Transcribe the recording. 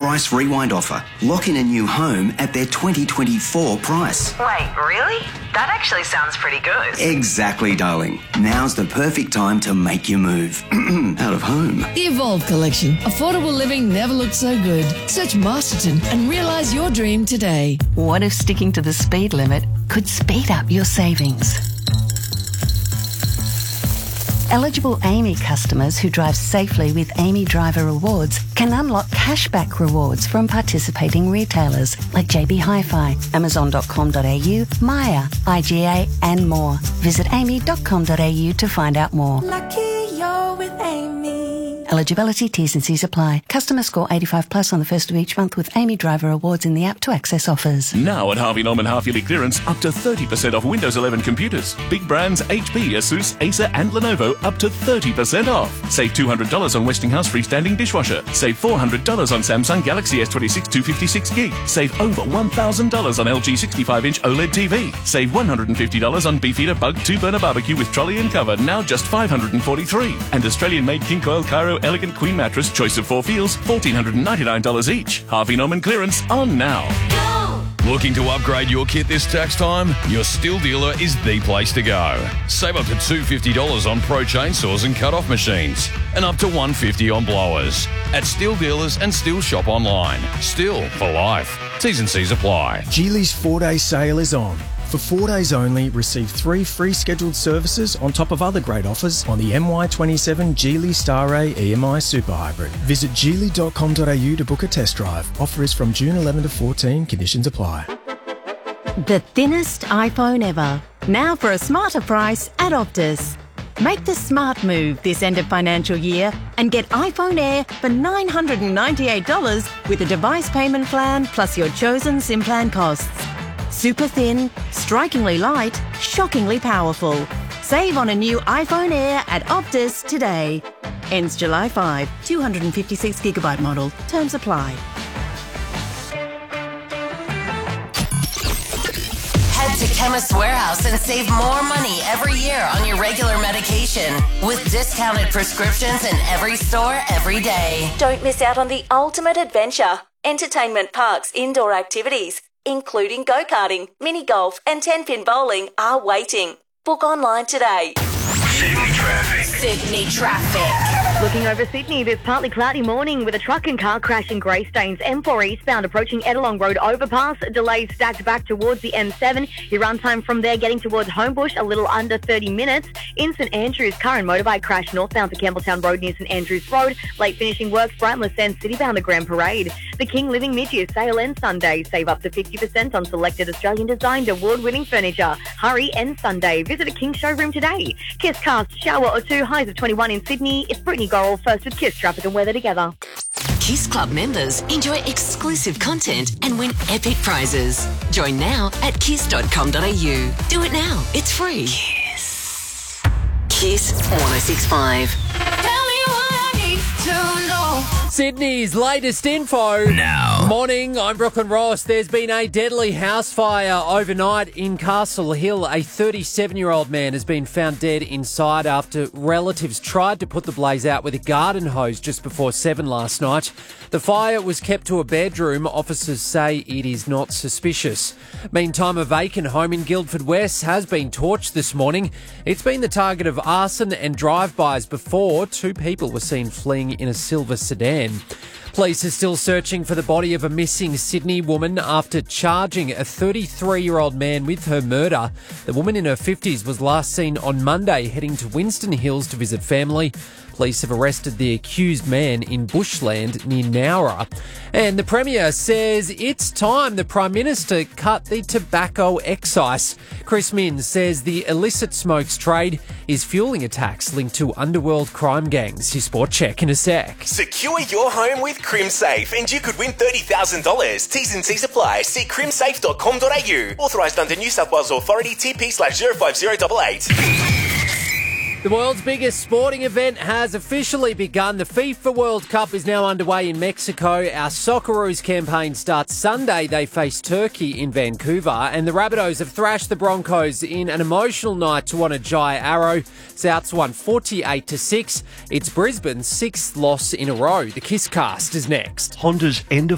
price rewind offer. Lock in a new home at their 2024 price. Wait, really? That actually sounds pretty good. Exactly, darling. Now's the perfect time to make your move. Out of home. The Evolve Collection. Affordable living never looked so good. Search Masterton and realise your dream today. What if sticking to the speed limit could speed up your savings? Eligible AAMI customers who drive safely with AAMI Driver Rewards can unlock cashback rewards from participating retailers like JB Hi-Fi, Amazon.com.au, Maya, IGA and more. Visit aami.com.au to find out more. Lucky you're with AAMI. Eligibility, T's and C's apply. Customer score 85 plus on the first of each month with AAMI Driver Rewards in the app to access offers. Now at Harvey Norman half-yearly clearance, up to 30% off Windows 11 computers. Big brands HP, Asus, Acer and Lenovo up to 30% off. Save $200 on Westinghouse freestanding dishwasher. Save $400 on Samsung Galaxy S26 256GB. Save over $1,000 on LG 65-inch OLED TV. Save $150 on Beefeater Bug 2-burner barbecue with trolley and cover, now just $543. And Australian-made King Coil Cairo Elegant Queen Mattress, choice of 4 feels, $1,499 each. Harvey Norman clearance on now. Looking to upgrade your kit this tax time? Your Stihl dealer is the place to go. Save up to $250 on Pro chainsaws and cut-off machines, and up to $150 on blowers. At Stihl dealers and Stihl shop online. Stihl for life. T's and C's apply. Geely's 4-day sale is on. For 4 days only, receive 3 free scheduled services on top of other great offers on the MY27 Geely Star A EMI Super Hybrid. Visit geely.com.au to book a test drive. Offer is from June 11 to 14. Conditions apply. The thinnest iPhone ever. Now for a smarter price at Optus. Make the smart move this end of financial year and get iPhone Air for $998 with a device payment plan plus your chosen SIM plan costs. Super thin, strikingly light, shockingly powerful. Save on a new iPhone Air at Optus today. Ends July 5, 256GB model. Terms apply. Head to Chemist Warehouse and save more money every year on your regular medication with discounted prescriptions in every store every day. Don't miss out on the ultimate adventure. Entertainment parks, indoor activities, including go-karting, mini golf and 10-pin bowling are waiting. Book online today. Sydney traffic. Sydney traffic. Looking over Sydney, this partly cloudy morning with a truck and car crash in Greystanes. M4 eastbound approaching Edelong Road overpass. Delays stacked back towards the M7. Your run time from there getting towards Homebush a little under 30 minutes. In St Andrews, car and motorbike crash northbound to Campbelltown Road near St Andrews Road. Late finishing works Brighton Sands Citybound to Grand Parade. The King Living mid-year sale ends Sunday. Save up to 50% on selected Australian designed award-winning furniture. Hurry, ends Sunday. Visit a King showroom today. Kiss Cast, shower or two, highs of 21 in Sydney. It's Brittany Gorrell first with Kiss traffic and weather together. Kiss Club members enjoy exclusive content and win epic prizes. Join now at kiss.com.au. Do it now. It's free. Kiss. Kiss 106.5. Tell me what I need to know. Sydney's latest info. Now. Morning, I'm Brooklyn Ross. There's been a deadly house fire overnight in Castle Hill. A 37-year-old man has been found dead inside after relatives tried to put the blaze out with a garden hose just before 7 last night. The fire was kept to a bedroom. Officers say it is not suspicious. Meantime, a vacant home in Guildford West has been torched this morning. It's been the target of arson and drive-bys before. 2 people were seen fleeing in a silver sedan. Police are still searching for the body of a missing Sydney woman after charging a 33-year-old man with her murder. The woman in her 50s was last seen on Monday heading to Winston Hills to visit family. Police have arrested the accused man in bushland near Nowra. And the Premier says it's time the Prime Minister cut the tobacco excise. Chris Minns says the illicit smokes trade is fueling attacks linked to underworld crime gangs. His sport check in a sec. Secure your home with CrimSafe and you could win $30,000. T's and C's apply. See crimsafe.com.au. Authorised under New South Wales Authority TP/05088. The world's biggest sporting event has officially begun. The FIFA World Cup is now underway in Mexico. Our Socceroos campaign starts Sunday. They face Turkey in Vancouver. And the Rabbitohs have thrashed the Broncos in an emotional night to honour Jai Arrow. Souths won 48-6. It's Brisbane's 6th loss in a row. The Kiss Cast is next. Honda's end of